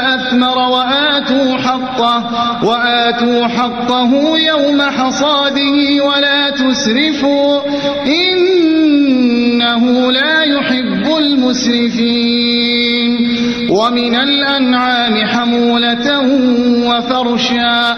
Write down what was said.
أثمر وآتوا حقه يوم حصاده ولا تسرفوا إنه لا يحب المسرفين ومن الأنعام حمولة وفرشا